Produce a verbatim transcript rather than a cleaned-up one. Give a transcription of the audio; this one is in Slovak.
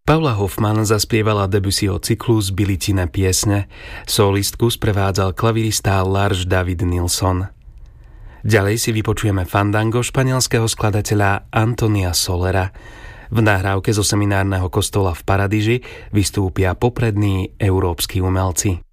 Paula Hoffmann zaspievala Debussyho cyklus Bilitine piesne, solistku sprevádzal klavirista Lars David Nilsson. Ďalej si vypočujeme fandango španielského skladateľa Antonia Solera. V nahrávke zo seminárneho kostola v Paradiži vystúpia poprední európski umelci.